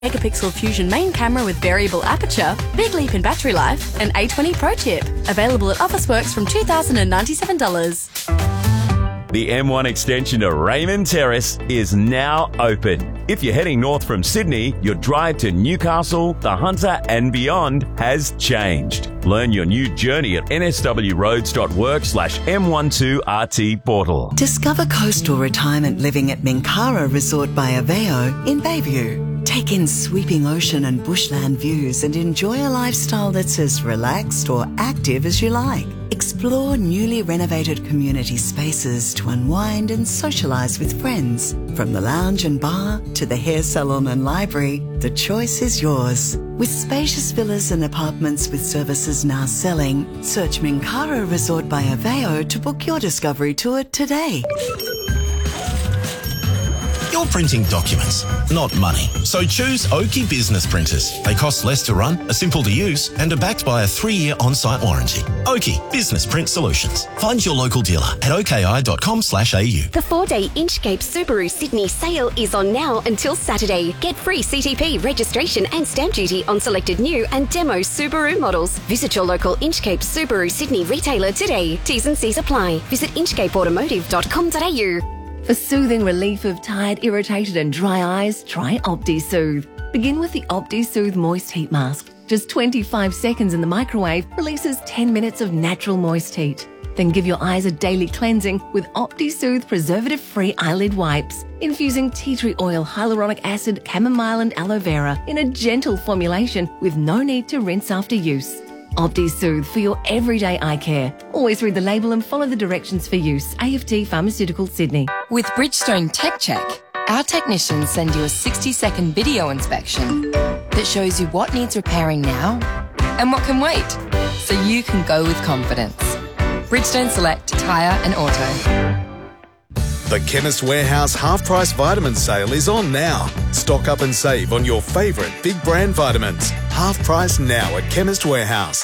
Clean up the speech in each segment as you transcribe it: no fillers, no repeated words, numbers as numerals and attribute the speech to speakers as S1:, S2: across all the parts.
S1: megapixel Fusion main camera with variable aperture, big leap in battery life, and A20 Pro chip. Available at Officeworks from $2,097.
S2: The M1 extension to Raymond Terrace is now open. If you're heading north from Sydney, your drive to Newcastle, the Hunter and beyond has changed. Learn your new journey at nswroads.work/M12RT portal.
S3: Discover coastal retirement living at Minkara Resort by Aveo in Bayview. Take in sweeping ocean and bushland views and enjoy a lifestyle that's as relaxed or active as you like. Explore newly renovated community spaces to unwind and socialise with friends. From the lounge and bar to the hair salon and library, the choice is yours. With spacious villas and apartments with services now selling, search Minkara Resort by Aveo to book your discovery tour today.
S4: You're printing documents, not money. So choose Oki Business Printers. They cost less to run, are simple to use, and are backed by a 3-year on-site warranty. Oki Business Print Solutions. Find your local dealer at oki.com/au.
S5: The 4-day Inchcape Subaru Sydney sale is on now until Saturday. Get free CTP registration and stamp duty on selected new and demo Subaru models. Visit your local Inchcape Subaru Sydney retailer today. T's and C's apply. Visit inchcapeautomotive.com.au.
S6: For soothing relief of tired, irritated and dry eyes, try OptiSoothe. Begin with the OptiSoothe Moist Heat Mask. Just 25 seconds in the microwave releases 10 minutes of natural moist heat. Then give your eyes a daily cleansing with OptiSoothe preservative-free eyelid wipes, infusing tea tree oil, hyaluronic acid, chamomile and aloe vera in a gentle formulation with no need to rinse after use. OptiSoothe for your everyday eye care. Always read the label and follow the directions for use. AFT Pharmaceutical Sydney.
S7: With Bridgestone Tech Check, our technicians send you a 60-second video inspection that shows you what needs repairing now and what can wait, so you can go with confidence. Bridgestone Select Tyre and Auto.
S8: The Chemist Warehouse half-price vitamin sale is on now. Stock up and save on your favourite big brand vitamins. Half price now at Chemist Warehouse.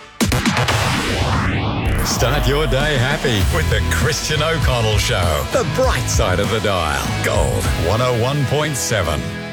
S9: Start your day happy with the Christian O'Connell Show. The bright side of the dial. Gold 101.7.